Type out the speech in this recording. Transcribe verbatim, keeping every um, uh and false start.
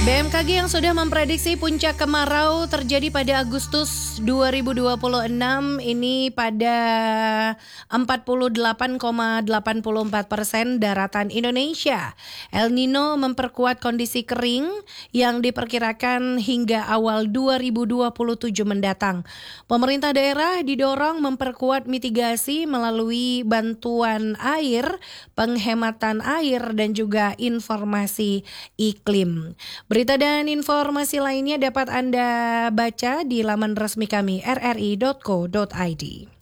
B M K G yang sudah memprediksi puncak kemarau terjadi pada Agustus dua ribu dua puluh enam ini pada empat puluh delapan koma delapan empat persen daratan Indonesia. El Nino memperkuat kondisi kering yang diperkirakan hingga awal dua ribu dua puluh tujuh mendatang. Pemerintah daerah didorong memperkuat mitigasi melalui bantuan air, penghematan air, dan juga informasi iklim. Berita dan informasi lainnya dapat Anda baca di laman resmi kami r r i dot co dot i d.